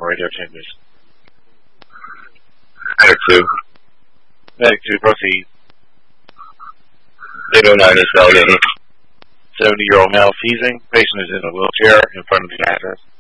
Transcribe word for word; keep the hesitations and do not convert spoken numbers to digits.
radio chambers. Medic two. Medic two, proceed. eight oh nine is validating. seventy-year-old male seizing. Patient is in a wheelchair in front of the access.